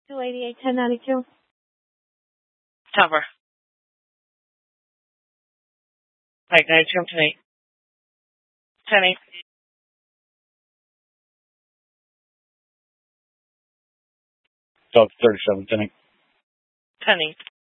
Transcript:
288 1092. Tower. Right, 92 tonight. 10-8. Dog 37, 10-8. 10-8.